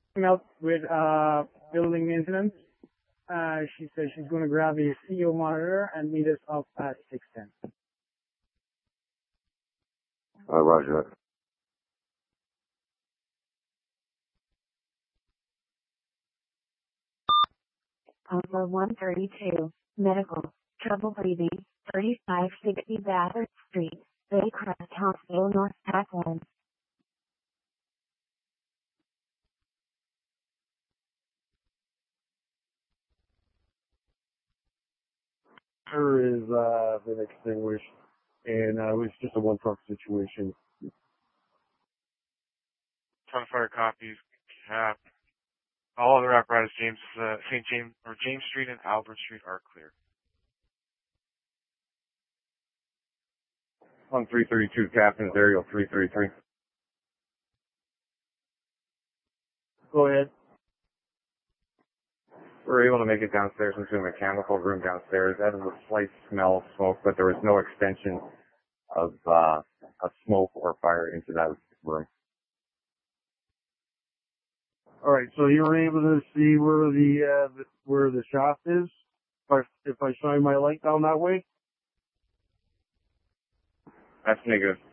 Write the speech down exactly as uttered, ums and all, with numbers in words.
Out with uh, building maintenance. Uh, she says she's going to grab a C O monitor and meet us up at six ten. Uh, roger that. Alpha one thirty-two, medical, trouble breathing, thirty-five sixty Bathurst Street, Baycrest Hospital, North Packland. Fire is uh, been extinguished, and uh, it was just a one truck situation. Ton of fire copies. Cap. All other apparatus, James, uh, Saint James or James Street and Albert Street are clear. On three thirty-two, Captain's Aerial three thirty-three. Go ahead. We were able to make it downstairs into a mechanical room downstairs. That was a slight smell of smoke, but there was no extension of uh, of smoke or fire into that room. All right, so you were able to see where the, uh, the where the shop is? If I, if I shine my light down that way? That's negative.